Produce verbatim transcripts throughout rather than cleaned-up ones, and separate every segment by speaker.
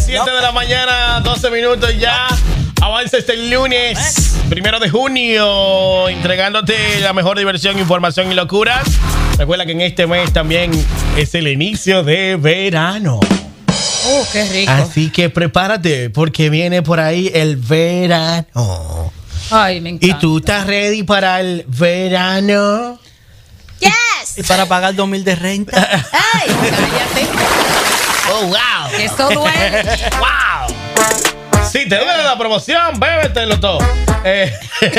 Speaker 1: siete de la mañana, doce minutos ya. Avanza este lunes, primero de junio, entregándote la mejor diversión, información y locuras. Recuerda que en este mes también es el inicio de verano.
Speaker 2: ¡Uh, qué rico!
Speaker 1: Así que prepárate, porque viene por ahí el verano.
Speaker 2: Ay, me encanta.
Speaker 1: ¿Y tú estás ready para el verano?
Speaker 2: ¡Yes!
Speaker 3: Y para pagar dos mil de renta.
Speaker 2: ¡Ay, cállate!
Speaker 1: ¡Oh, wow!
Speaker 2: Eso duele.
Speaker 1: ¡Wow! Si te duele la promoción, bébetelo todo. Eh,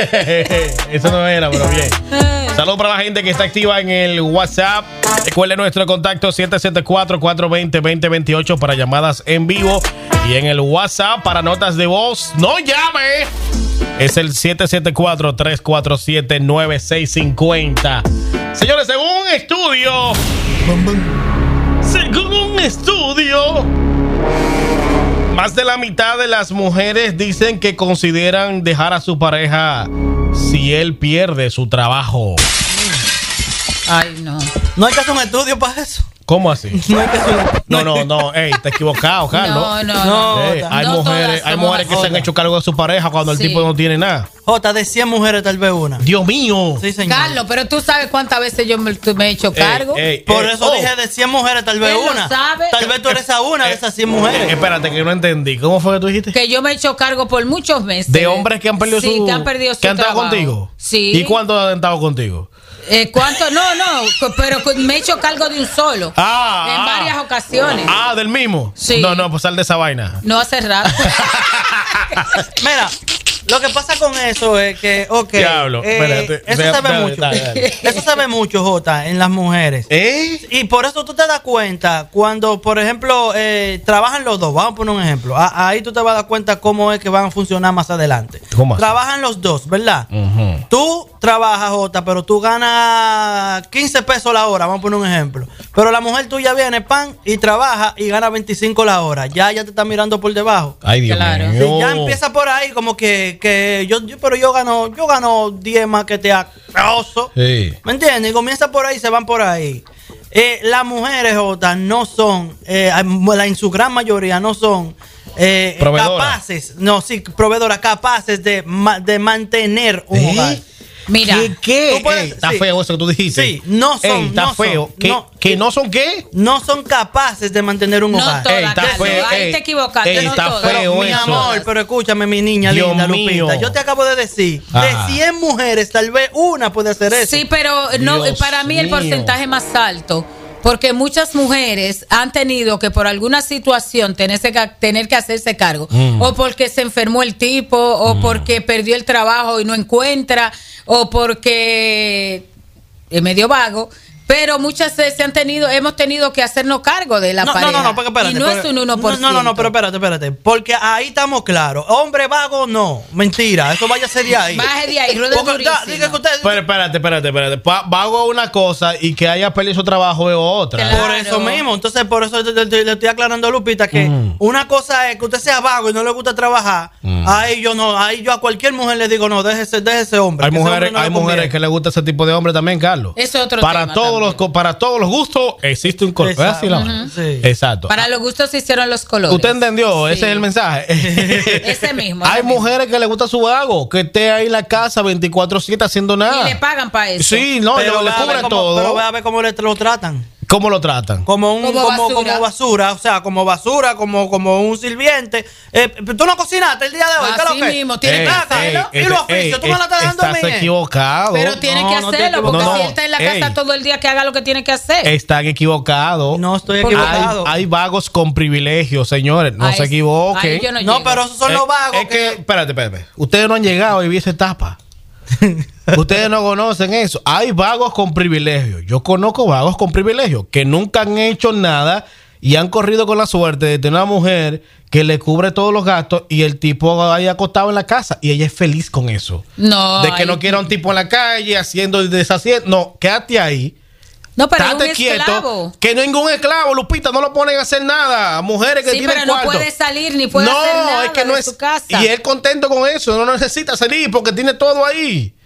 Speaker 1: eso no era, pero bien. Saludos para la gente que está activa en el WhatsApp. Recuerde nuestro contacto siete siete cuatro, cuatro dos cero, dos cero dos ocho para llamadas en vivo. Y en el WhatsApp para notas de voz, ¡no llame! Es el siete siete cuatro, tres cuatro siete, nueve seis cinco cero. Señores, según un estudio, según un estudio, más de la mitad de las mujeres dicen que consideran dejar a su pareja si él pierde su trabajo.
Speaker 2: Ay, no.
Speaker 3: No hay que hacer un estudio para eso.
Speaker 1: ¿Cómo así?
Speaker 3: No hay que hacer un...
Speaker 1: No, no, no, ey, está equivocado, Carlos.
Speaker 2: No, no,
Speaker 3: No,
Speaker 2: no.
Speaker 1: Ey, hay
Speaker 2: No
Speaker 1: mujeres,
Speaker 2: todas
Speaker 1: hay
Speaker 2: somos
Speaker 1: mujeres que se han
Speaker 3: así.
Speaker 1: hecho cargo de su pareja cuando el
Speaker 2: Sí.
Speaker 1: tipo no tiene nada.
Speaker 3: Jota, de cien mujeres tal vez una.
Speaker 1: Dios mío.
Speaker 3: Sí, señor.
Speaker 2: Carlos, pero tú sabes cuántas veces yo me, me he hecho cargo.
Speaker 1: Ey, ey,
Speaker 3: Por
Speaker 1: ey,
Speaker 3: eso
Speaker 1: oh.
Speaker 3: dije de cien mujeres tal vez
Speaker 2: Él lo
Speaker 3: una.
Speaker 2: sabe.
Speaker 3: Tal vez tú eres a una de
Speaker 1: Eh,
Speaker 3: esas cien
Speaker 1: Eh,
Speaker 3: mujeres.
Speaker 1: espérate, que no entendí. ¿Cómo fue que tú dijiste?
Speaker 2: Que yo me he hecho cargo por muchos meses.
Speaker 1: De hombres que han perdido
Speaker 2: sí,
Speaker 1: su...
Speaker 2: que han perdido su
Speaker 1: que han estado
Speaker 2: trabajo.
Speaker 1: contigo.
Speaker 2: Sí.
Speaker 1: ¿Y cuántos han estado contigo?
Speaker 2: Eh, ¿Cuánto? No, no, pero me he hecho cargo de un solo.
Speaker 1: Ah,
Speaker 2: En
Speaker 1: ah.
Speaker 2: varias ocasiones.
Speaker 1: Ah, del mismo.
Speaker 2: Sí.
Speaker 1: No, no, pues sal de esa vaina.
Speaker 2: No hace rato.
Speaker 3: Mira, lo que pasa con eso es que, ok.
Speaker 1: Diablo,
Speaker 3: eh,
Speaker 1: espérate.
Speaker 3: eso
Speaker 1: Dale,
Speaker 3: se ve
Speaker 1: dale,
Speaker 3: mucho.
Speaker 1: dale, dale.
Speaker 3: Eso se ve mucho, Jota, en las mujeres.
Speaker 1: ¿Eh?
Speaker 3: Y por eso tú te das cuenta cuando, por ejemplo, eh, trabajan los dos. Vamos a poner un ejemplo. A- ahí tú te vas a dar cuenta cómo es que van a funcionar más adelante.
Speaker 1: ¿Cómo así?
Speaker 3: Trabajan los dos, ¿verdad?
Speaker 1: Ujú.
Speaker 3: Tú trabajas, Jota, pero tú ganas quince pesos la hora. Vamos a poner un ejemplo. Pero la mujer tuya viene, pan, y trabaja y gana veinticinco la hora. Ya, ya te está mirando por debajo.
Speaker 1: Ay, Dios
Speaker 2: Claro.
Speaker 1: mío.
Speaker 3: Sí, ya empieza por ahí como que, que yo, yo- pero yo gano, yo gano diez más que te oso.
Speaker 1: Sí.
Speaker 3: ¿Me entiendes? Y comienza por ahí, se van por ahí. Eh, las mujeres, Jota, no son, eh, la- en su gran mayoría no son eh,
Speaker 1: Proveedora.
Speaker 3: capaces, no, sí, proveedoras capaces de, ma- de mantener un
Speaker 1: ¿Eh?
Speaker 3: hogar.
Speaker 2: Mira,
Speaker 1: ¿Qué? ¿Qué?
Speaker 3: Tú puedes-
Speaker 1: Ey, está
Speaker 3: sí.
Speaker 1: feo eso que tú dijiste.
Speaker 3: Sí, no son,
Speaker 1: Ey, está
Speaker 3: no son,
Speaker 1: feo. ¿Qué?
Speaker 3: no.
Speaker 1: ¿Que no son qué?
Speaker 3: No son capaces de mantener un
Speaker 2: no
Speaker 3: hogar.
Speaker 2: todas,
Speaker 1: Ey, está
Speaker 2: Carlos.
Speaker 1: feo,
Speaker 2: Ahí
Speaker 1: ey,
Speaker 2: te equivocaste,
Speaker 1: ey,
Speaker 2: no
Speaker 1: está
Speaker 2: todas.
Speaker 1: feo
Speaker 3: Pero, mi
Speaker 1: eso.
Speaker 3: amor, pero escúchame, mi niña
Speaker 1: Dios
Speaker 3: linda,
Speaker 1: mío.
Speaker 3: Lupita. Yo te acabo de decir,
Speaker 1: Ajá.
Speaker 3: de cien mujeres, tal vez una puede hacer eso.
Speaker 2: Sí, pero no,
Speaker 1: Dios
Speaker 2: para mí el
Speaker 1: mío.
Speaker 2: porcentaje más alto. Porque muchas mujeres han tenido que por alguna situación tenerse que, tener que hacerse cargo.
Speaker 1: Mm.
Speaker 2: O porque se enfermó el tipo, o porque perdió el trabajo y no encuentra, o porque es medio vago. Pero muchas veces han tenido, hemos tenido que hacernos cargo de la
Speaker 3: no,
Speaker 2: pareja.
Speaker 3: no, no, no, porque espérate.
Speaker 2: y no
Speaker 3: porque-
Speaker 2: es un uno por ciento.
Speaker 3: No, no, no, pero espérate, espérate. Porque ahí estamos claros. Hombre vago, no. Mentira. Eso váyase de ahí.
Speaker 2: Baje de ahí, ruede
Speaker 3: Porque, ya,
Speaker 2: durísimo.
Speaker 3: diga que usted-
Speaker 1: Pero espérate, espérate, espérate. Pa- Vago es una cosa y que haya perdido su trabajo es otra.
Speaker 2: Claro.
Speaker 3: Por eso mismo. Entonces, por eso te- te- te- le estoy aclarando a Lupita que
Speaker 1: Mm.
Speaker 3: una cosa es que usted sea vago y no le gusta trabajar.
Speaker 1: Mm.
Speaker 3: Ahí yo no, ahí yo a cualquier mujer le digo, no, déjese, déjese ese hombre.
Speaker 1: Hay
Speaker 3: que ese
Speaker 1: mujeres,
Speaker 3: hombre no
Speaker 1: hay
Speaker 3: le
Speaker 1: mujeres
Speaker 3: conviene.
Speaker 1: que le gusta ese tipo de hombre también, Carlos.
Speaker 2: Es otro
Speaker 1: para
Speaker 2: tema
Speaker 1: todos
Speaker 2: también.
Speaker 1: los Para todos los gustos existe un color.
Speaker 3: Exacto.
Speaker 1: ¿Es así la vaina?
Speaker 3: Ujú. Sí.
Speaker 1: Exacto.
Speaker 2: Para los gustos se hicieron los colores.
Speaker 1: ¿Usted entendió?
Speaker 2: Sí.
Speaker 1: Ese es el mensaje.
Speaker 2: Ese mismo.
Speaker 1: Hay
Speaker 2: ese mismo.
Speaker 1: mujeres que le gusta su vago, que esté ahí en la casa veinticuatro siete haciendo
Speaker 2: Y
Speaker 1: nada.
Speaker 2: le pagan para eso.
Speaker 1: Sí, no,
Speaker 3: Pero
Speaker 1: le, le
Speaker 3: ve a ver
Speaker 1: cubren
Speaker 3: cómo-
Speaker 1: todo.
Speaker 3: Pero ve a ver cómo le, lo tratan.
Speaker 1: ¿Cómo lo tratan?
Speaker 3: Como un
Speaker 2: Como
Speaker 3: como,
Speaker 2: basura.
Speaker 3: como basura, o sea, como basura, como, como un sirviente. Eh, tú no cocinaste el día de hoy, ¿qué es
Speaker 2: Así
Speaker 3: lo que?
Speaker 2: mismo, tiene
Speaker 1: Ey,
Speaker 2: que
Speaker 3: Ven acá,
Speaker 2: hacerlo.
Speaker 3: ¿y los oficios? ¿Tú me la estás dando a
Speaker 1: estás
Speaker 3: mí?
Speaker 1: equivocado.
Speaker 2: Pero tiene
Speaker 3: No,
Speaker 2: que
Speaker 3: no estoy
Speaker 2: hacerlo, porque
Speaker 1: equivocado.
Speaker 2: si él está en la casa
Speaker 1: Ey.
Speaker 2: todo el día, que haga lo que tiene que hacer.
Speaker 1: Están equivocados.
Speaker 3: No estoy
Speaker 2: Porque-
Speaker 1: Hay,
Speaker 3: equivocado.
Speaker 1: hay vagos con privilegios, señores. No
Speaker 2: Ahí-
Speaker 1: se equivoquen.
Speaker 2: ahí yo no
Speaker 3: No,
Speaker 2: llego.
Speaker 3: pero esos son
Speaker 1: Eh,
Speaker 3: los vagos.
Speaker 1: Es que, espérate, espérate, espérate. Ustedes no han llegado a vivir esa etapa. Ustedes no conocen eso. Hay vagos con privilegios. Yo conozco vagos con privilegios que nunca han hecho nada y han corrido con la suerte de tener una mujer que le cubre todos los gastos y el tipo ahí acostado en la casa y ella es feliz con eso.
Speaker 2: No.
Speaker 1: de que
Speaker 2: ahí-
Speaker 1: no quiera un tipo en la calle haciendo y deshaciendo. No, quédate ahí.
Speaker 2: No, pero es un
Speaker 1: Estate quieto.
Speaker 2: esclavo.
Speaker 1: Que no hay ningún esclavo, Lupita, no lo ponen a hacer nada. Mujeres que
Speaker 2: Sí,
Speaker 1: tienen
Speaker 2: pero no
Speaker 1: cuarto.
Speaker 2: puede salir ni puede
Speaker 1: no,
Speaker 2: hacer nada
Speaker 1: es que no
Speaker 2: de
Speaker 1: es.
Speaker 2: su casa.
Speaker 1: Y él contento con eso, no necesita salir porque tiene todo ahí.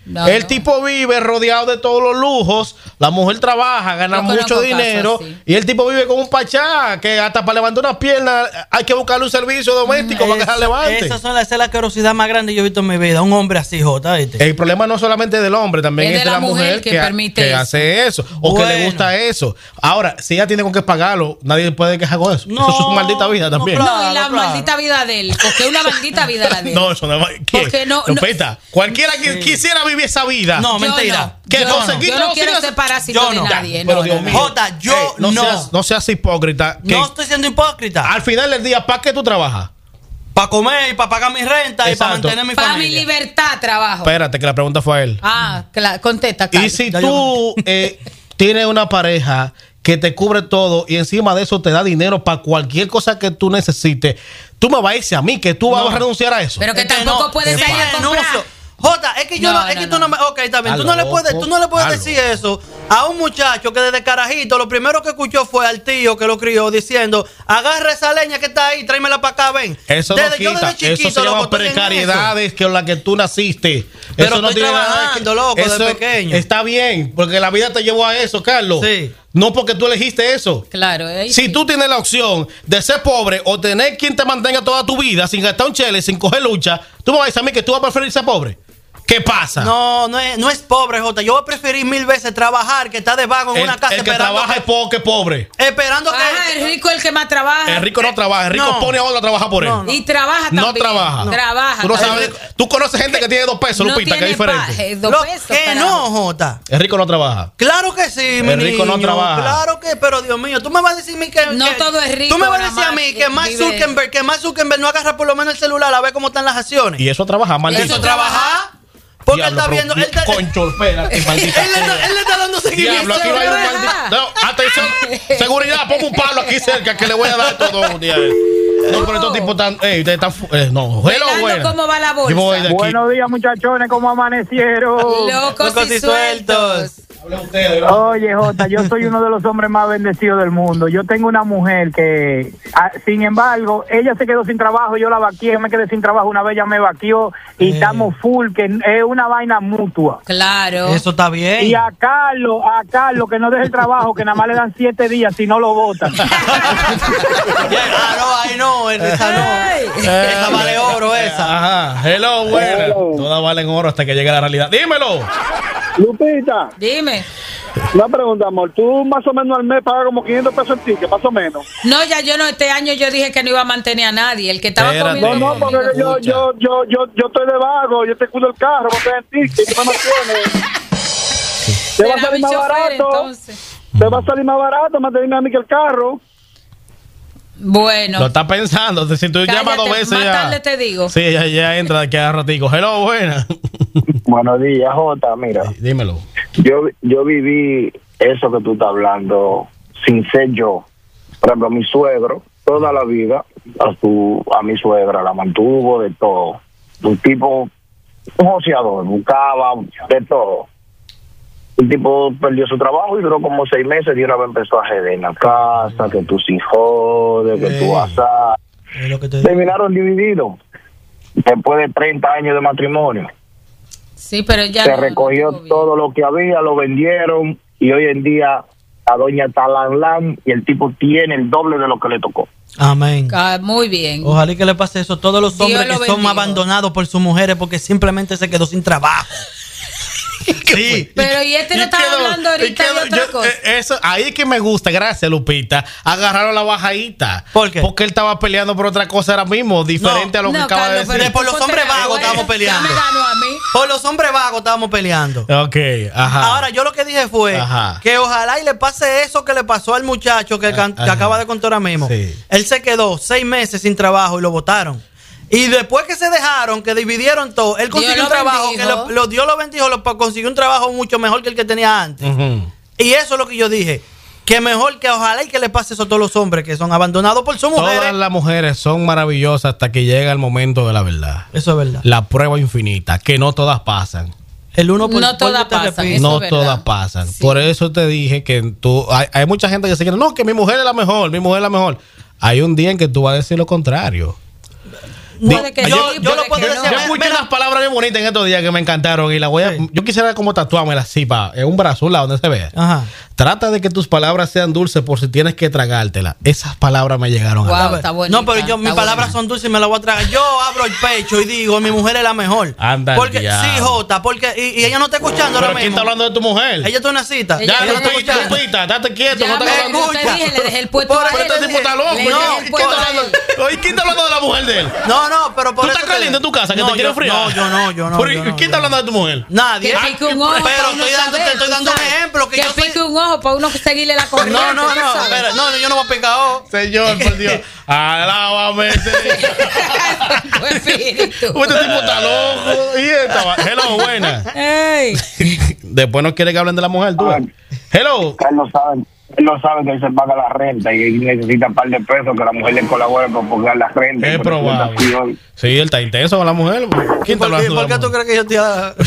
Speaker 2: No,
Speaker 1: el
Speaker 2: no.
Speaker 1: tipo vive rodeado de todos los lujos, la mujer trabaja, gana
Speaker 2: Yo
Speaker 1: mucho
Speaker 2: conozco
Speaker 1: dinero
Speaker 2: casos así.
Speaker 1: y el tipo vive con un pachá que hasta para levantar una pierna hay que buscarle un servicio doméstico para que se levante.
Speaker 3: Esas son las, esa es la curiosidad más grande que yo he visto en mi vida. Un hombre así, Jota, ¿viste?
Speaker 1: El problema no solamente del hombre, también es, de la mujer, que,
Speaker 2: que permite
Speaker 1: que
Speaker 2: eso.
Speaker 1: hace eso o
Speaker 3: Bueno.
Speaker 1: que le gusta eso. Ahora, si ella tiene con qué pagarlo, nadie puede quejar con eso.
Speaker 3: No,
Speaker 1: eso es su maldita vida
Speaker 3: no,
Speaker 1: también.
Speaker 3: claro.
Speaker 2: No, y la
Speaker 3: claro.
Speaker 2: maldita vida de él. Porque es una maldita vida la de él.
Speaker 1: No, eso no va. ¿Qué?
Speaker 2: Porque no- no-
Speaker 1: Lupita, cualquiera que quisiera vivir esa vida.
Speaker 3: No,
Speaker 2: Yo
Speaker 3: mentira.
Speaker 2: no.
Speaker 1: ¿Qué
Speaker 2: Yo
Speaker 1: cosa?
Speaker 2: no.
Speaker 1: ¿Qué
Speaker 2: Yo no
Speaker 1: no
Speaker 2: quiero
Speaker 1: sigas-
Speaker 2: ser parásito
Speaker 3: Yo
Speaker 2: de
Speaker 3: no.
Speaker 2: nadie.
Speaker 1: Pero
Speaker 2: No,
Speaker 1: Dios
Speaker 2: no, no.
Speaker 1: mío.
Speaker 3: Jota, yo
Speaker 1: Ey, no,
Speaker 3: no.
Speaker 1: Seas, no seas hipócrita. que
Speaker 3: No estoy siendo hipócrita.
Speaker 1: Al final del día, ¿para qué tú trabajas?
Speaker 3: Para comer y para pagar mi renta y para
Speaker 1: Exacto.
Speaker 3: mantener mi
Speaker 2: Para mi
Speaker 3: familia.
Speaker 2: libertad trabajo.
Speaker 1: Espérate, que la pregunta fue a él.
Speaker 2: Ah, claro, contesta,
Speaker 1: Y
Speaker 2: Carlos.
Speaker 1: si
Speaker 3: Ya
Speaker 1: tú eh, tienes una pareja que te cubre todo y encima de eso te da dinero para cualquier cosa que tú necesites, tú me vas a decir a mí que tú vas
Speaker 3: No.
Speaker 1: a renunciar a eso.
Speaker 2: Pero que
Speaker 3: Es que
Speaker 2: tampoco
Speaker 3: no,
Speaker 2: puedes
Speaker 3: sí
Speaker 2: ir a comprar.
Speaker 3: renuncio. Jota, es que yo
Speaker 2: No,
Speaker 3: no, es
Speaker 2: no,
Speaker 3: que tú
Speaker 2: no.
Speaker 3: no me, ok, está bien, tú
Speaker 1: Está
Speaker 3: no le puedes,
Speaker 1: loco.
Speaker 3: tú no le puedes
Speaker 1: Está
Speaker 3: decir eso a un muchacho que desde carajito lo primero que escuchó fue al tío que lo crió diciendo, agarra esa leña que está ahí, tráemela para acá, ven.
Speaker 1: Eso
Speaker 3: Desde-
Speaker 1: no
Speaker 3: yo
Speaker 1: quita,
Speaker 3: desde
Speaker 1: eso se
Speaker 3: chiquito,
Speaker 1: llama
Speaker 3: loco, estoy en
Speaker 1: precariedades con la que tú naciste.
Speaker 3: Pero
Speaker 1: eso no
Speaker 3: estoy
Speaker 1: tiene nada
Speaker 3: trabajando,
Speaker 1: que-
Speaker 3: loco, de
Speaker 1: eso
Speaker 3: pequeño.
Speaker 1: Está bien, porque la vida te llevó a eso, Carlos.
Speaker 3: Sí.
Speaker 1: No porque tú elegiste eso.
Speaker 2: Claro, ahí
Speaker 1: Si
Speaker 2: sí.
Speaker 1: tú tienes la opción de ser pobre o tener quien te mantenga toda tu vida sin gastar un chele, sin coger lucha, tú me vas a decir a mí que tú vas a preferir ser pobre. ¿Qué pasa?
Speaker 3: No, no es, no es pobre, Jota. Yo voy a preferir mil veces trabajar que estar de vago en
Speaker 1: el,
Speaker 3: una casa
Speaker 1: el que
Speaker 3: esperando
Speaker 1: trabaja
Speaker 3: que,
Speaker 1: es pobre, pobre.
Speaker 3: esperando
Speaker 2: Ah,
Speaker 3: que
Speaker 2: el rico es el que más trabaja.
Speaker 1: El rico no trabaja, el rico
Speaker 3: no.
Speaker 1: pone a otro a trabajar por él.
Speaker 3: No, no.
Speaker 2: Y trabaja también.
Speaker 1: No trabaja.
Speaker 2: Trabaja.
Speaker 1: Tú no
Speaker 2: también.
Speaker 1: sabes, tú conoces gente que tiene dos pesos,
Speaker 2: No
Speaker 1: Lupita, que es
Speaker 2: tiene
Speaker 1: diferente.
Speaker 2: pa- eh, dos
Speaker 3: Lo-
Speaker 2: pesos,
Speaker 3: que
Speaker 2: carajo.
Speaker 3: no, Jota.
Speaker 1: El rico no trabaja.
Speaker 3: Claro que sí, mi
Speaker 1: El rico no
Speaker 3: niño.
Speaker 1: trabaja.
Speaker 3: Claro que, pero Dios mío, tú me vas a decir a mí que.
Speaker 2: No
Speaker 3: que-
Speaker 2: todo es rico,
Speaker 3: Tú me vas a
Speaker 2: nada
Speaker 3: decir a
Speaker 2: más
Speaker 3: mí que Mark
Speaker 2: vive-
Speaker 3: Zuckerberg, que Mark Zuckerberg no agarra por lo menos el celular a ver cómo están las acciones.
Speaker 1: Y eso trabaja, maldito.
Speaker 3: Eso trabaja. Porque él
Speaker 1: Diablo,
Speaker 3: está viendo. Él,
Speaker 1: pero-
Speaker 3: está, él,
Speaker 1: Concho, espérate, maldita
Speaker 3: le está,
Speaker 1: sea.
Speaker 3: él le está dando seguimiento.
Speaker 1: Diablo, aquí va a ir un maldito. No, atención, seguridad, pongo un palo aquí cerca que le voy a dar todo un día. No, pero estos tipos están. Ey, ustedes están. fu- eh, no, hello,
Speaker 2: Mirando
Speaker 1: buena.
Speaker 2: cómo va la bolsa.
Speaker 1: Yo me voy de aquí.
Speaker 4: Buenos días, muchachones, ¿cómo amanecieron?
Speaker 2: Locos,
Speaker 3: Locos
Speaker 2: y
Speaker 3: y
Speaker 2: sueltos.
Speaker 3: sueltos.
Speaker 1: Hablen ustedes, ¿no?
Speaker 4: Oye, Jota, yo soy uno de los hombres más bendecidos del mundo. Yo tengo una mujer que, ah, sin embargo, ella se quedó sin trabajo, yo la vaqué, yo me quedé sin trabajo, una vez ella me vaqueó y
Speaker 3: Eh.
Speaker 4: estamos full, que es una vaina mutua.
Speaker 2: Claro.
Speaker 3: Eso está bien.
Speaker 4: Y a Carlos, a Carlos, que no deje el trabajo, que nada más le dan siete días si no lo votan.
Speaker 3: Ah, no, ahí no, esa no. Esa vale oro, esa.
Speaker 1: Ajá, hello, buena.
Speaker 4: Hello.
Speaker 1: Todas valen oro hasta que llegue la realidad. Dímelo.
Speaker 4: Lupita,
Speaker 2: Dime.
Speaker 4: una pregunta, amor. Tú más o menos al mes pagas como quinientos pesos en ticket, más o menos.
Speaker 2: No, ya yo no, este año yo dije que no iba a mantener a nadie. El que estaba
Speaker 1: Espérate.
Speaker 2: comiendo.
Speaker 4: No, no, porque
Speaker 2: conmigo.
Speaker 4: yo, yo, yo, yo, yo estoy de vago, yo te cuido el carro, porque en ticket, y tú me mantienes. Te va a
Speaker 2: Será
Speaker 4: salir
Speaker 2: mi
Speaker 4: más
Speaker 2: chofer,
Speaker 4: barato.
Speaker 2: entonces.
Speaker 4: Te va a salir más barato mantenerme a mí que el carro.
Speaker 2: Bueno.
Speaker 1: Lo está pensando. Si tú
Speaker 2: Cállate,
Speaker 1: llamas dos veces
Speaker 2: más
Speaker 1: ya.
Speaker 2: tarde te digo.
Speaker 1: Sí, ya, ya entra de aquí a ratico. Hello, buena.
Speaker 5: Buenos días, Jota. Mira,
Speaker 1: Dímelo.
Speaker 5: yo, yo viví eso que tú estás hablando sin ser yo. Por ejemplo, mi suegro, toda la vida, a su a mi suegra la mantuvo de todo. Un tipo, un joseador, buscaba de todo. El tipo perdió su trabajo y duró como seis meses y una vez empezó a joder en la casa, que tú sí jodes, que tú vas a...
Speaker 3: Es lo que te digo.
Speaker 5: Terminaron divididos después de treinta años de matrimonio.
Speaker 2: Sí, pero ya.
Speaker 5: Se
Speaker 2: no,
Speaker 5: recogió
Speaker 2: no, no,
Speaker 5: todo lo que había, lo vendieron y hoy en día a doña Talan Lan y el tipo tiene el doble de lo que le tocó.
Speaker 3: Amén.
Speaker 2: Ah, muy bien.
Speaker 3: Ojalá y que le pase eso a todos los
Speaker 2: Dios
Speaker 3: hombres
Speaker 2: lo
Speaker 3: que son
Speaker 2: bendiga.
Speaker 3: abandonados por sus mujeres porque simplemente se quedó sin trabajo. Sí.
Speaker 2: Pero y este no estaba
Speaker 1: quedó-
Speaker 2: hablando ahorita
Speaker 1: y quedó-
Speaker 2: de otra
Speaker 1: yo-
Speaker 2: cosa.
Speaker 1: eh, Eso, ahí es que me gusta, gracias Lupita. Agarraron la bajadita.
Speaker 3: ¿Por qué?
Speaker 1: Porque él estaba peleando por otra cosa ahora mismo, diferente
Speaker 3: No,
Speaker 1: a lo que
Speaker 2: No,
Speaker 1: acaba
Speaker 2: Carlos,
Speaker 1: de
Speaker 2: pero
Speaker 1: decir.
Speaker 3: Por los
Speaker 2: tú
Speaker 3: hombres
Speaker 2: ponte-
Speaker 3: vagos
Speaker 2: bueno,
Speaker 3: estamos peleando.
Speaker 2: Ya me ganó a mí.
Speaker 3: Por los hombres vagos estábamos peleando.
Speaker 1: Ok, ajá.
Speaker 3: Ahora, yo lo que dije fue
Speaker 1: Ajá.
Speaker 3: que ojalá y le pase eso que le pasó al muchacho que, can- que
Speaker 1: Ajá.
Speaker 3: acaba de contar ahora mismo.
Speaker 1: Sí.
Speaker 3: Él se quedó seis meses sin trabajo y lo votaron. Y después que se dejaron, que dividieron todo, él consiguió
Speaker 2: Dios
Speaker 3: un
Speaker 2: lo
Speaker 3: trabajo,
Speaker 2: bendijo.
Speaker 3: que lo, lo- Dios lo bendijo, lo, consiguió un trabajo mucho mejor que el que tenía antes.
Speaker 1: Ujú.
Speaker 3: Y eso es lo que yo dije. Que mejor que ojalá y que le pase eso a todos los hombres que son abandonados por sus mujeres.
Speaker 1: Todas las mujeres son maravillosas hasta que llega el momento de la verdad.
Speaker 3: Eso es verdad.
Speaker 1: La prueba infinita, que no todas pasan.
Speaker 3: El uno por
Speaker 2: No
Speaker 3: por-
Speaker 2: todas
Speaker 3: te
Speaker 2: pasan,
Speaker 3: repito.
Speaker 2: eso
Speaker 1: No
Speaker 2: es verdad.
Speaker 1: todas pasan.
Speaker 2: Sí.
Speaker 1: Por eso te dije que tú. Hay, hay mucha gente que se quiere. No, que mi mujer es la mejor, mi mujer es la mejor. Hay un día en que tú vas a decir lo contrario.
Speaker 2: Puede que
Speaker 3: yo-
Speaker 2: sí,
Speaker 3: yo
Speaker 2: puede
Speaker 3: lo puedo
Speaker 2: que
Speaker 3: decir,
Speaker 2: no.
Speaker 1: Yo escuché
Speaker 3: Mira.
Speaker 1: unas palabras bien bonitas en estos días que me encantaron y la voy a,
Speaker 3: Sí.
Speaker 1: yo quisiera como tatuármela así pa, en un brazo, un lado donde se vea.
Speaker 3: Ajá.
Speaker 1: Trata de que tus palabras sean dulces por si tienes que tragártela. Esas palabras me llegaron
Speaker 2: Wow.
Speaker 1: a
Speaker 3: A
Speaker 2: está
Speaker 3: ver,
Speaker 2: bonita,
Speaker 3: no, pero yo, mis
Speaker 2: está
Speaker 3: palabras
Speaker 2: buena.
Speaker 3: son dulces y me las voy a tragar. Yo abro el pecho y digo, mi mujer es la mejor.
Speaker 1: Anda al
Speaker 3: Porque,
Speaker 1: diablo.
Speaker 3: sí, Jota, porque, y, y ella no está escuchando
Speaker 1: Pero
Speaker 3: ahora
Speaker 1: ¿quién
Speaker 3: mismo.
Speaker 1: está hablando de tu mujer?
Speaker 3: Ella tiene una cita.
Speaker 2: Ella-
Speaker 1: ya,
Speaker 3: ella
Speaker 1: no
Speaker 3: está
Speaker 1: estoy
Speaker 3: escuchando.
Speaker 1: Lupita, estate quieto,
Speaker 2: Ya,
Speaker 1: no te
Speaker 2: pero
Speaker 1: hablando.
Speaker 2: yo te
Speaker 3: escucha.
Speaker 2: dije, le dejé el puesto
Speaker 3: Por
Speaker 2: a
Speaker 3: eso
Speaker 2: él.
Speaker 1: Pero este tipo está loco.
Speaker 2: Le dejé
Speaker 3: No,
Speaker 2: el puesto
Speaker 3: ¿quién
Speaker 2: a
Speaker 3: está
Speaker 2: él.
Speaker 1: Oye, ¿quién está hablando de la mujer de él?
Speaker 3: No, no, pero por
Speaker 1: ¿Tú
Speaker 3: eso.
Speaker 1: estás
Speaker 3: te-
Speaker 1: caliente en tu casa que
Speaker 3: no,
Speaker 1: te quiere
Speaker 3: yo-
Speaker 1: enfriar?
Speaker 3: No, yo no, yo no.
Speaker 1: Pero,
Speaker 3: yo no,
Speaker 1: ¿quién
Speaker 3: yo
Speaker 1: está
Speaker 3: no.
Speaker 1: hablando de tu mujer?
Speaker 3: Nadie.
Speaker 2: Que pique un ojo
Speaker 3: Pero
Speaker 2: para uno
Speaker 3: estoy dando,
Speaker 2: saber,
Speaker 3: te estoy
Speaker 2: tú
Speaker 3: dando un
Speaker 2: sabes.
Speaker 3: ejemplo. Que,
Speaker 2: Que
Speaker 3: yo soy-
Speaker 2: pique un ojo para uno seguirle la corriente.
Speaker 3: No, no,
Speaker 2: tú
Speaker 3: no,
Speaker 2: sabes.
Speaker 3: espera, no, yo no voy a picar ojo.
Speaker 1: Señor, por Dios. Alábame, Señor.
Speaker 2: Tu espíritu.
Speaker 1: Este tipo está loco. Y esta va- Hello, buena.
Speaker 2: Ey.
Speaker 1: Después no quiere que hablen de la mujer, tú.
Speaker 5: Ah.
Speaker 1: Hello.
Speaker 5: Él no sabe, él no sabe que él se paga la renta y él necesita un par de pesos que la mujer le colabore para pagar la renta.
Speaker 1: Es
Speaker 5: Y por eso está
Speaker 1: probable.
Speaker 5: así hoy.
Speaker 1: Sí, él está intenso con la mujer. ¿Quién está
Speaker 3: ¿Por,
Speaker 1: hablando de
Speaker 3: por
Speaker 1: la
Speaker 3: qué tú
Speaker 1: mujer?
Speaker 3: crees que yo te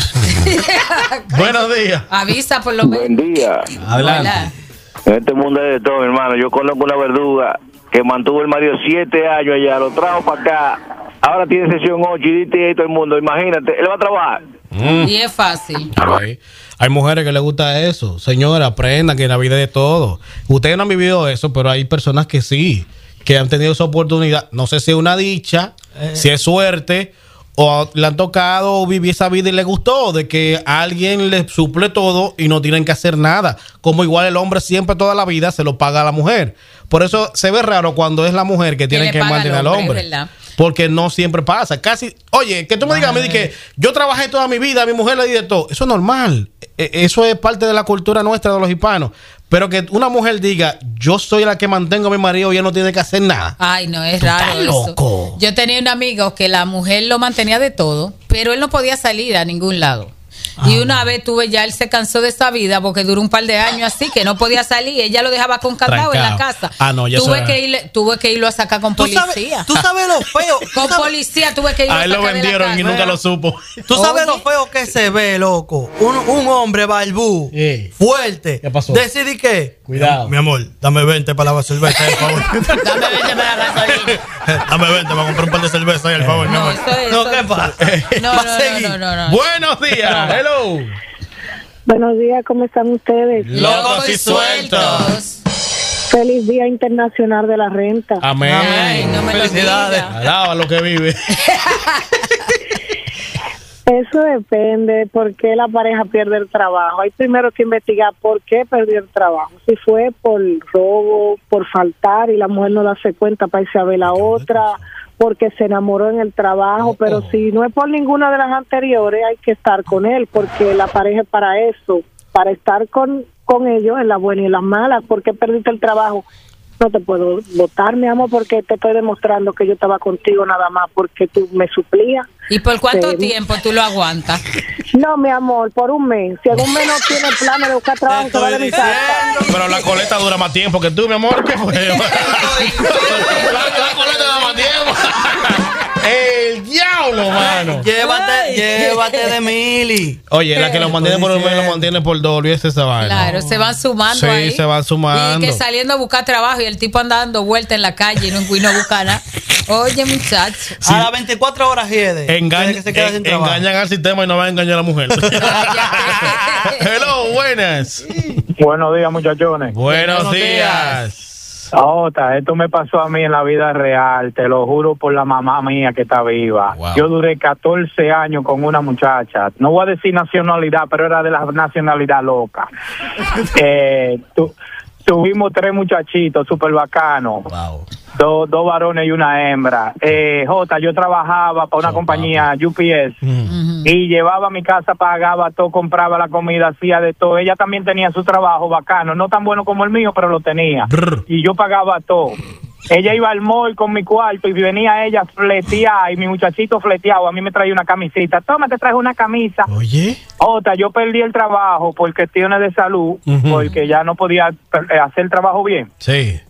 Speaker 3: iba-
Speaker 1: Buenos días.
Speaker 2: Avisa por lo menos.
Speaker 6: Buen día.
Speaker 1: Adelante.
Speaker 2: Hola.
Speaker 6: En este mundo hay de todo, mi hermano. Yo conozco una verduga que mantuvo el marido siete años allá, lo trajo para acá. Ahora tiene sesión ocho y dice ahí todo el mundo. Imagínate, él va a trabajar.
Speaker 1: Mm.
Speaker 2: Y es fácil.
Speaker 1: Hay, hay mujeres que les gusta eso. Señora, aprendan que en la vida hay de todo. Ustedes no han vivido eso, pero hay personas que sí, que han tenido esa oportunidad. No sé si es una dicha,
Speaker 3: Eh.
Speaker 1: si es suerte, o le han tocado o vivir esa vida y le gustó, de que alguien le suple todo y no tienen que hacer nada. Como igual el hombre siempre toda la vida se lo paga a la mujer. Por eso se ve raro cuando es la mujer que tiene
Speaker 2: le
Speaker 1: que
Speaker 2: paga al
Speaker 1: mantener al
Speaker 2: hombre,
Speaker 1: hombre.
Speaker 2: es verdad.
Speaker 1: Porque no siempre pasa. Casi, oye, que tú me digas a mí de que yo trabajé toda mi vida, a mi mujer le di de todo. Eso es normal. E- Eso es parte de la cultura nuestra de los hispanos. Pero que una mujer diga, yo soy la que mantengo a mi marido y ella no tiene que hacer nada.
Speaker 2: Ay, no, es
Speaker 1: Tú
Speaker 2: raro
Speaker 1: estás
Speaker 2: eso.
Speaker 1: loco.
Speaker 2: Yo tenía un amigo que la mujer lo mantenía de todo, pero él no podía salir a ningún lado. Y una vez tuve ya, él se cansó de esa vida porque duró un par de años así, que no podía salir. Ella lo dejaba con candado en la
Speaker 1: Trancado.
Speaker 2: casa.
Speaker 1: Ah, no, ya
Speaker 2: tuve
Speaker 1: eso
Speaker 2: que
Speaker 1: era-
Speaker 2: irle, tuve que irlo a sacar con
Speaker 3: ¿Tú
Speaker 2: policía.
Speaker 3: sabes, tú sabes lo feo. tú
Speaker 2: Con
Speaker 3: sabes-
Speaker 2: policía tuve que irlo
Speaker 1: A
Speaker 2: a
Speaker 1: él lo
Speaker 2: sacar de la
Speaker 1: vendieron y
Speaker 2: casa.
Speaker 1: nunca lo supo.
Speaker 3: Tú sabes
Speaker 2: Oye.
Speaker 3: lo feo que se ve, loco. Un, un hombre barbú,
Speaker 1: Ey.
Speaker 3: fuerte.
Speaker 1: ¿Qué pasó?
Speaker 3: Decidí que.
Speaker 1: Cuidado.
Speaker 3: Mi amor, dame veinte para la cerveza, por favor.
Speaker 2: Dame veinte para la gasolina.
Speaker 3: Dame veinte para comprar un par de cerveza, ahí, por favor, mi
Speaker 2: No,
Speaker 3: amor.
Speaker 2: eso es-
Speaker 3: No,
Speaker 2: eso-
Speaker 3: ¿qué pasa?
Speaker 2: No,
Speaker 3: Va a
Speaker 2: no,
Speaker 3: seguir.
Speaker 2: no, no, no, no.
Speaker 1: Buenos días. Hello.
Speaker 7: Buenos días, ¿cómo están ustedes?
Speaker 1: Locos y sueltos.
Speaker 7: Feliz Día Internacional de la Renta.
Speaker 1: Amén.
Speaker 2: Ay, no me lo
Speaker 3: Felicidades.
Speaker 2: diga.
Speaker 1: Alaba lo que vive.
Speaker 7: Eso depende de por qué la pareja pierde el trabajo. Hay primero que investigar por qué perdió el trabajo. Si fue por robo, por faltar y la mujer no darse cuenta para irse a ver la otra, porque se enamoró en el trabajo. Pero si no es por ninguna de las anteriores, hay que estar con él, porque la pareja es para eso, para estar con, con ellos en las buenas y en las malas. ¿Por qué perdiste el trabajo? No te puedo votar, mi amor, porque te estoy demostrando que yo estaba contigo nada más porque tú me suplías.
Speaker 2: ¿Y por cuánto
Speaker 7: Sí.
Speaker 2: tiempo tú lo aguantas?
Speaker 7: No, mi amor, por un mes. Si en un mes no tiene planes de buscar trabajo,
Speaker 3: Te
Speaker 7: se va de
Speaker 3: estoy
Speaker 7: mi casa.
Speaker 3: diciendo.
Speaker 1: Pero la coleta dura más tiempo que tú, mi amor. ¿Qué fue? la, la coleta dura más tiempo. El diablo, mano.
Speaker 3: Llévate,
Speaker 2: Ay.
Speaker 3: llévate de Mili.
Speaker 1: Oye, la que lo mantiene por un mes lo
Speaker 3: diciendo.
Speaker 1: mantiene por dos. Olvídese esa vaina.
Speaker 2: Claro, se van sumando
Speaker 1: Sí,
Speaker 2: ahí.
Speaker 1: se van sumando.
Speaker 2: Y que saliendo a buscar trabajo y el tipo anda dando vueltas en la calle y no, y no busca nada. Oye, muchacho.
Speaker 1: Sí.
Speaker 3: A las veinticuatro horas hiede.
Speaker 1: Engaña-
Speaker 3: Tiene que se queda
Speaker 1: en-
Speaker 3: sin trabajo.
Speaker 1: engañan al sistema y no van a engañar a la mujer. Hello, buenas.
Speaker 4: Buenos días, muchachones.
Speaker 1: Buenos
Speaker 3: Buenos
Speaker 1: días.
Speaker 4: Ahora, esto me pasó a mí en la vida real, te lo juro por la mamá mía que está viva.
Speaker 1: Wow.
Speaker 4: Yo duré catorce años con una muchacha, no voy a decir nacionalidad, pero era de la nacionalidad loca. eh, tu- tuvimos tres muchachitos súper bacanos,
Speaker 1: Wow.
Speaker 4: dos, dos varones y una hembra. Eh, Jota, yo trabajaba para una
Speaker 1: So,
Speaker 4: compañía U P S.
Speaker 1: Mm.
Speaker 4: Y llevaba a mi casa, pagaba todo, compraba la comida, hacía de todo. Ella también tenía su trabajo bacano, no tan bueno como el mío, pero lo tenía.
Speaker 1: Brr.
Speaker 4: Y yo pagaba todo. Ella iba al mall con mi cuarto y venía ella fleteada y mi muchachito fleteado. A mí me traía una camisita. Toma, te traje una camisa.
Speaker 1: Oye.
Speaker 4: Otra, yo perdí el trabajo por cuestiones de salud,
Speaker 1: Ujú.
Speaker 4: porque ya no podía eh, hacer el trabajo bien.
Speaker 1: Sí.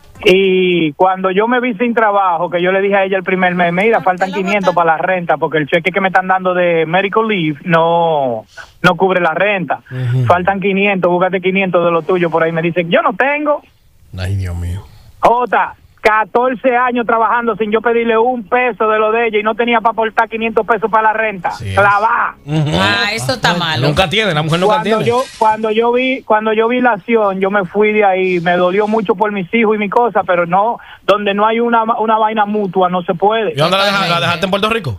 Speaker 4: Y cuando yo me vi sin trabajo, que yo le dije a ella el primer mes, mira, faltan quinientos para la renta, porque el cheque que me están dando de medical leave no, no cubre la renta.
Speaker 1: Ujú.
Speaker 4: Faltan quinientos, búscate quinientos de lo tuyo por ahí. Me dicen, yo no tengo.
Speaker 1: Ay, Dios mío.
Speaker 4: Jota, catorce años trabajando sin yo pedirle un peso de lo de ella y no tenía para aportar quinientos pesos para la renta. Clavá.
Speaker 2: Uh-huh. Ah, eso está malo.
Speaker 1: Nunca tiene, la mujer nunca
Speaker 4: cuando
Speaker 1: tiene.
Speaker 4: Yo, cuando yo vi cuando yo vi la acción, yo me fui de ahí. Me dolió mucho por mis hijos y mi cosa, pero no, donde no hay una, una vaina mutua, no se puede.
Speaker 1: ¿Y dónde la dejaste? ¿La dejaste en Puerto Rico?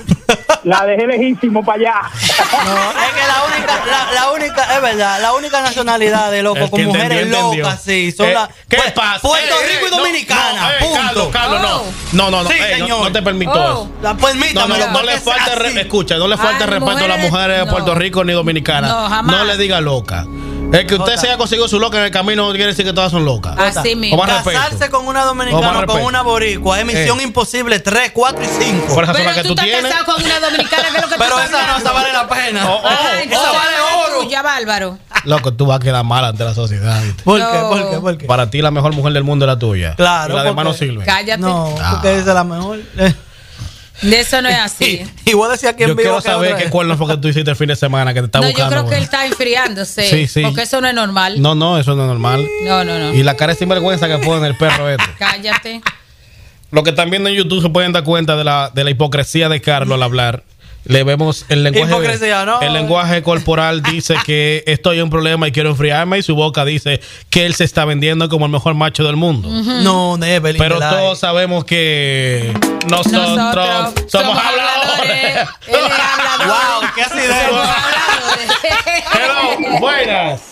Speaker 4: La dejé lejísimo para allá.
Speaker 3: No, es que la única, la, la única, es verdad, la única nacionalidad de loco con mujeres locas, sí, son
Speaker 1: eh,
Speaker 3: las
Speaker 1: ¿Qué
Speaker 3: pues,
Speaker 1: pasa?
Speaker 3: Puerto
Speaker 1: eh,
Speaker 3: Rico
Speaker 1: eh,
Speaker 3: y Dominicana,
Speaker 1: no, no, eh,
Speaker 3: punto.
Speaker 1: Carlos, Carlos,
Speaker 2: Oh.
Speaker 1: no. No, no, no,
Speaker 3: Sí,
Speaker 1: eh, no,
Speaker 3: señor.
Speaker 1: no te permito
Speaker 2: Oh.
Speaker 1: eso.
Speaker 3: La, permítamelo,
Speaker 1: No, no, no
Speaker 3: porque
Speaker 1: le
Speaker 3: es
Speaker 1: falta,
Speaker 3: así.
Speaker 1: re- escucha, no le falta
Speaker 2: Ay,
Speaker 1: respeto a las
Speaker 2: mujeres,
Speaker 1: mujeres de
Speaker 2: no.
Speaker 1: Puerto Rico ni dominicanas.
Speaker 2: No, jamás.
Speaker 1: No le diga loca. El que usted
Speaker 3: Jota.
Speaker 1: se haya conseguido su loca en el camino no quiere decir que todas son locas.
Speaker 2: Así mismo.
Speaker 1: Con más
Speaker 3: Casarse
Speaker 1: respeto.
Speaker 3: con una
Speaker 1: Con
Speaker 3: dominicana
Speaker 1: más
Speaker 3: o con
Speaker 1: respeto.
Speaker 3: una boricua es misión
Speaker 1: Eh.
Speaker 3: imposible tres, cuatro y cinco.
Speaker 1: Por esas son
Speaker 2: Pero
Speaker 1: las que
Speaker 2: tú
Speaker 1: tú
Speaker 2: estás
Speaker 1: tienes.
Speaker 2: casado con una dominicana, que es lo que tú
Speaker 3: Pero
Speaker 2: estás
Speaker 3: esa no,
Speaker 2: hablando?
Speaker 3: esa vale la pena.
Speaker 1: Oh, oh,
Speaker 2: Ah,
Speaker 1: oh.
Speaker 2: entonces
Speaker 3: Esa vale
Speaker 2: la
Speaker 3: oro.
Speaker 2: tuya, Bárbaro.
Speaker 1: Loco, tú vas a quedar mal ante la sociedad. ¿viste?
Speaker 3: ¿Por qué?
Speaker 2: No.
Speaker 3: ¿Por qué? ¿Por qué?
Speaker 1: Para ti la mejor mujer del mundo es la tuya.
Speaker 3: Claro,
Speaker 1: Y la demás no
Speaker 3: porque-
Speaker 1: sirve.
Speaker 2: Cállate.
Speaker 3: No,
Speaker 1: Ah.
Speaker 3: porque esa es la mejor. Eh.
Speaker 2: De eso no es así.
Speaker 3: Y, y vos decías que en
Speaker 1: Yo
Speaker 3: vivo
Speaker 1: quiero
Speaker 3: que
Speaker 1: saber
Speaker 3: otra
Speaker 1: qué
Speaker 3: vez.
Speaker 1: cuernos fue que tú hiciste el fin de semana que te está
Speaker 2: No, yo
Speaker 1: buscando.
Speaker 2: creo que
Speaker 1: güey.
Speaker 2: él está enfriándose.
Speaker 1: Sí, sí.
Speaker 2: Porque eso no es normal.
Speaker 1: No, no, eso no es normal.
Speaker 2: No, no, no.
Speaker 1: Y la cara de sinvergüenza que pone el perro este.
Speaker 2: Cállate.
Speaker 1: Lo que están viendo en YouTube se pueden dar cuenta de la, de la hipocresía de Carlos al hablar. Le vemos el lenguaje.
Speaker 3: Hipocresía, ¿no?
Speaker 1: El lenguaje corporal dice que estoy en un problema y quiero enfriarme. Y su boca dice que él se está vendiendo como el mejor macho del mundo.
Speaker 3: No, Nevelyn.
Speaker 1: Pero
Speaker 3: Delay.
Speaker 1: todos sabemos que nosotros,
Speaker 2: Nosotros
Speaker 1: somos,
Speaker 2: somos
Speaker 1: habladores.
Speaker 2: habladores. Él es hablador.
Speaker 3: Wow, qué acidez.
Speaker 2: Somos habladores.
Speaker 1: Hello, buenas.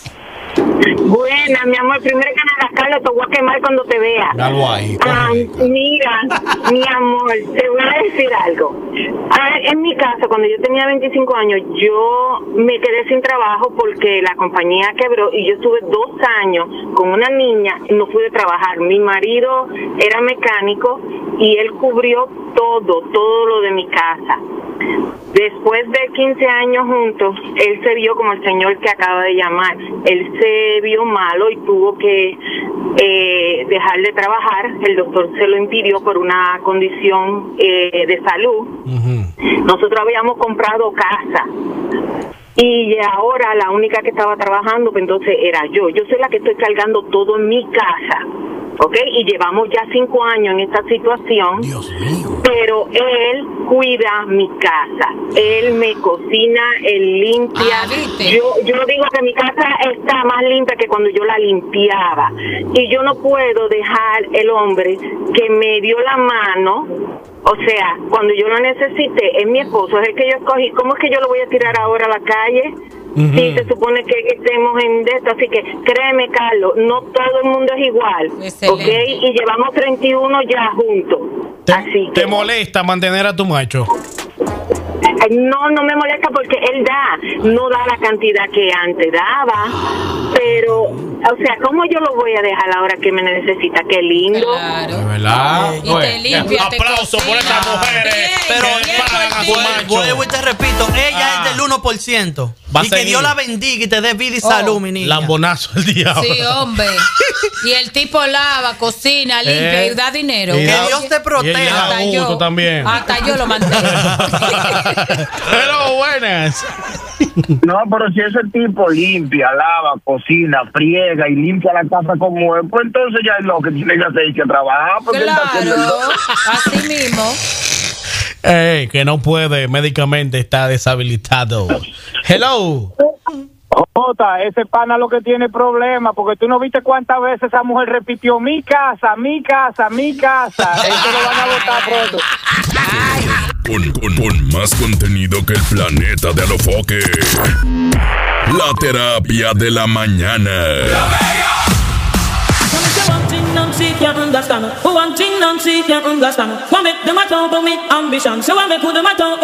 Speaker 8: Buena, mi amor, primero que nada, Carlos, te voy a quemar cuando te vea.
Speaker 1: Algo ahí.
Speaker 8: Ah,
Speaker 1: coge.
Speaker 8: mira, mi amor, te voy a decir algo. Ah, en mi caso, cuando yo tenía veinticinco años, yo me quedé sin trabajo porque la compañía quebró y yo estuve dos años con una niña y no pude trabajar. Mi marido era mecánico y él cubrió todo, todo lo de mi casa. Después de quince años juntos, él se vio como el señor que acaba de llamar. Él se vio malo y tuvo que eh, dejar de trabajar. El doctor se lo impidió por una condición eh, de salud.
Speaker 1: Ujú.
Speaker 8: Nosotros habíamos comprado casa. Y ahora la única que estaba trabajando, pues entonces era yo. Yo soy la que estoy cargando todo en mi casa. ¿Ok? Y llevamos ya cinco años en esta situación.
Speaker 1: Dios mío.
Speaker 8: Pero él cuida mi casa. Él me cocina, él limpia.
Speaker 2: Ah, ¿viste?
Speaker 8: Yo, yo digo que mi casa está más limpia que cuando yo la limpiaba. Y yo no puedo dejar el hombre que me dio la mano. O sea, cuando yo lo necesité, es mi esposo, es el que yo escogí. ¿Cómo es que yo lo voy a tirar ahora a la calle?
Speaker 1: Ujú.
Speaker 8: Sí, se supone que estemos en de esto, así que créeme, Carlos, no todo el mundo es igual,
Speaker 2: Excelente.
Speaker 8: ¿ok? Y llevamos treinta y uno ya juntos,
Speaker 1: ¿Te,
Speaker 8: así
Speaker 1: te
Speaker 8: que
Speaker 1: molesta mantener a tu macho?
Speaker 8: eh, no, no me molesta porque él da, no da la cantidad que antes daba, pero, o sea, ¿cómo yo lo voy a dejar ahora que me necesita? Qué lindo.
Speaker 1: ¿De
Speaker 2: Claro.
Speaker 1: verdad?
Speaker 2: Y te limpia, te
Speaker 1: Aplauso por
Speaker 2: cocina.
Speaker 1: estas mujeres
Speaker 2: Bien,
Speaker 3: Pero
Speaker 1: que
Speaker 2: bien
Speaker 1: pagan a
Speaker 2: por
Speaker 1: su
Speaker 2: ti.
Speaker 1: macho.
Speaker 3: Vuelvo y te repito, ella
Speaker 1: Ah.
Speaker 3: es del uno por ciento.
Speaker 1: Va a
Speaker 3: Y que
Speaker 1: seguir.
Speaker 3: Dios la bendiga y te dé vida y
Speaker 2: Oh.
Speaker 3: salud, mi niña.
Speaker 1: Lambonazo el diablo.
Speaker 2: Sí, hombre. Y el tipo lava, cocina, limpia
Speaker 1: Eh,
Speaker 2: y da dinero.
Speaker 1: y
Speaker 3: Que
Speaker 1: da-
Speaker 3: Dios te
Speaker 1: y ella
Speaker 3: proteja.
Speaker 1: da
Speaker 2: Hasta
Speaker 1: gusto
Speaker 2: yo.
Speaker 1: también.
Speaker 2: Hasta yo lo mantengo.
Speaker 1: Hello, buenas.
Speaker 5: No, pero si ese tipo limpia, lava, cocina, friega y limpia la casa como es, pues entonces ya es lo que tiene que hacer y que trabajar. Porque él está haciendo
Speaker 2: Claro,
Speaker 5: el-
Speaker 2: así mismo.
Speaker 1: Ey, que no puede, médicamente está deshabilitado. Hello.
Speaker 4: Jota, ese pana lo que tiene problemas, porque tú no viste cuántas veces esa mujer repitió mi casa, mi casa, mi casa. Eso lo van a votar pronto.
Speaker 9: Con, con, con más contenido que el planeta de Alofoque. La terapia de la mañana.
Speaker 10: One thing Nancy can't understand. One thing Nancy can't understand. One make them a talk about me ambition. So I make put them a talk.